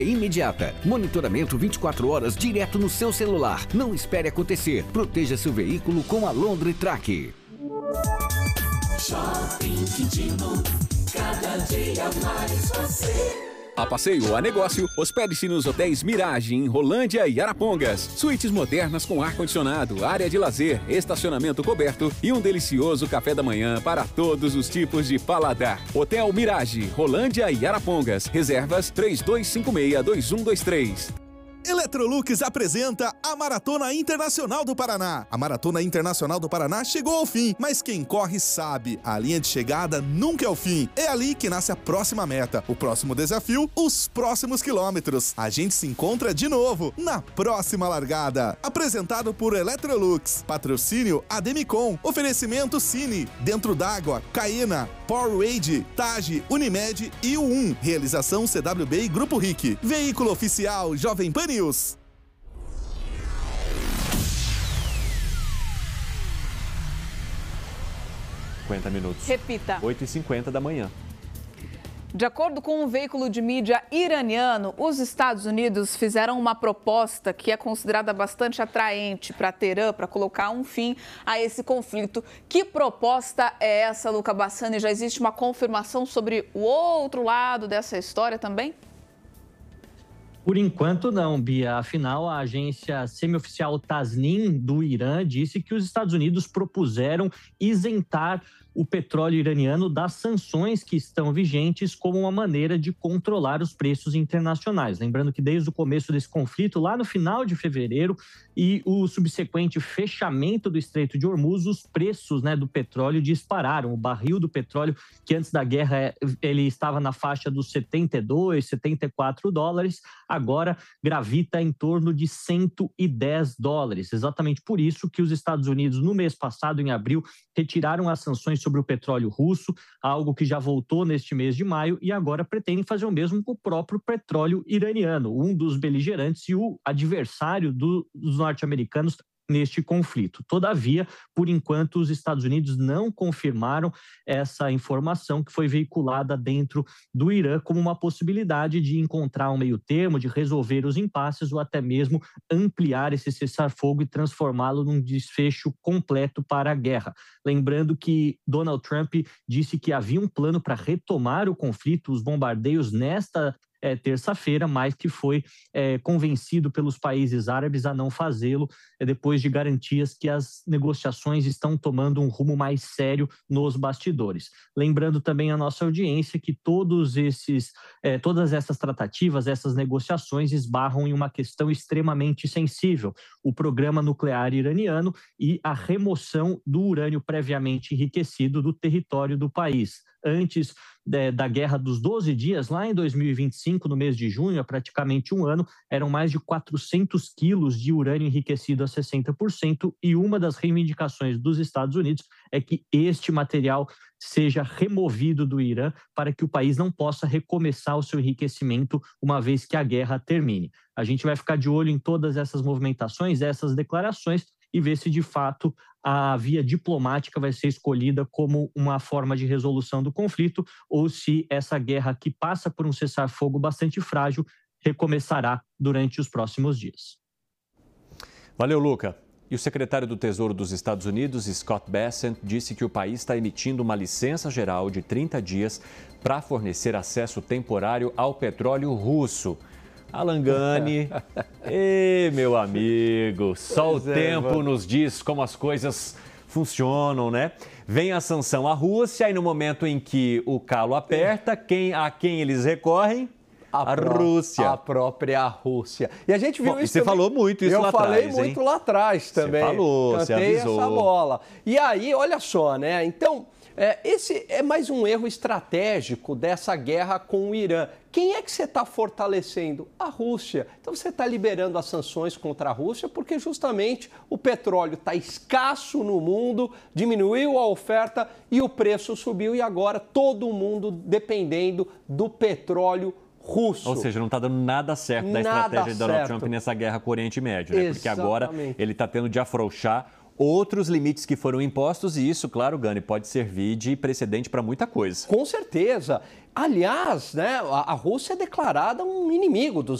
Imediata. Monitoramento 24 horas direto no seu celular. Não espere acontecer. Proteja seu veículo com a Londre Track. Shopping Quintino, cada dia mais você. A passeio a negócio, hospede-se nos hotéis Mirage, em Rolândia e Arapongas. Suítes modernas com ar-condicionado, área de lazer, estacionamento coberto e um delicioso café da manhã para todos os tipos de paladar. Hotel Mirage, Rolândia e Arapongas. Reservas 3256-2123. Electrolux apresenta a Maratona Internacional do Paraná. A Maratona Internacional do Paraná chegou ao fim, mas quem corre sabe, a linha de chegada nunca é o fim. É ali que nasce a próxima meta, o próximo desafio, os próximos quilômetros. A gente se encontra de novo na próxima largada. Apresentado por Electrolux, patrocínio Ademicon, oferecimento Cine, Dentro d'Água, Caena, Powerade, Tage, Unimed e U1. Realização CWB e Grupo RIC. Veículo oficial Jovem Pan News. Minutos. Repita. 8h50 da manhã. De acordo com um veículo de mídia iraniano, os Estados Unidos fizeram uma proposta que é considerada bastante atraente para Teherã, para colocar um fim a esse conflito. Que proposta é essa, Luca Bassani? Já existe uma confirmação sobre o outro lado dessa história também? Por enquanto não, Bia. Afinal, a agência semioficial Tasnim do Irã disse que os Estados Unidos propuseram isentar o petróleo iraniano das sanções que estão vigentes como uma maneira de controlar os preços internacionais. Lembrando que desde o começo desse conflito, lá no final de fevereiro, e o subsequente fechamento do Estreito de Hormuz, os preços, do petróleo dispararam. O barril do petróleo, que antes da guerra ele estava na faixa dos 72, 74 dólares, agora gravita em torno de 110 dólares. Exatamente por isso que os Estados Unidos, no mês passado, em abril, retiraram as sanções sobre o petróleo russo, algo que já voltou neste mês de maio, e agora pretendem fazer o mesmo com o próprio petróleo iraniano, um dos beligerantes e o adversário dos norte-americanos neste conflito. Todavia, por enquanto, os Estados Unidos não confirmaram essa informação que foi veiculada dentro do Irã como uma possibilidade de encontrar um meio-termo, de resolver os impasses ou até mesmo ampliar esse cessar-fogo e transformá-lo num desfecho completo para a guerra. Lembrando que Donald Trump disse que havia um plano para retomar o conflito, os bombardeios nesta terça-feira, mas que foi convencido pelos países árabes a não fazê-lo depois de garantias que as negociações estão tomando um rumo mais sério nos bastidores. Lembrando também a nossa audiência que todas essas tratativas, essas negociações esbarram em uma questão extremamente sensível: o programa nuclear iraniano e a remoção do urânio previamente enriquecido do território do país. Antes da Guerra dos 12 Dias, lá em 2025, no mês de junho, há praticamente um ano, eram mais de 400 quilos de urânio enriquecido a 60%, e uma das reivindicações dos Estados Unidos é que este material seja removido do Irã para que o país não possa recomeçar o seu enriquecimento uma vez que a guerra termine. A gente vai ficar de olho em todas essas movimentações, essas declarações, e ver se de fato a via diplomática vai ser escolhida como uma forma de resolução do conflito ou se essa guerra, que passa por um cessar-fogo bastante frágil, recomeçará durante os próximos dias. Valeu, Luca. E o secretário do Tesouro dos Estados Unidos, Scott Bessent, disse que o país está emitindo uma licença geral de 30 dias para fornecer acesso temporário ao petróleo russo. Alan Gani, meu amigo, só o tempo nos diz como as coisas funcionam, né? Vem a sanção à Rússia e no momento em que o calo aperta, a quem eles recorrem? A Rússia. A própria Rússia. E a gente viu isso você também. Falou muito isso lá atrás, Eu falei muito lá atrás também. Você falou, Cantei você avisou. essa bola. E aí, olha só, né? Então, esse é mais um erro estratégico dessa guerra com o Irã. Quem é que você está fortalecendo? A Rússia. Então você está liberando as sanções contra a Rússia porque justamente o petróleo está escasso no mundo, diminuiu a oferta e o preço subiu e agora todo mundo dependendo do petróleo russo. Ou seja, não está dando nada certo da estratégia de Donald Trump nessa guerra com o Oriente Médio, né? Porque agora ele está tendo de afrouxar outros limites que foram impostos e isso, claro, Gani, pode servir de precedente para muita coisa. Com certeza. Aliás, né, a Rússia é declarada um inimigo dos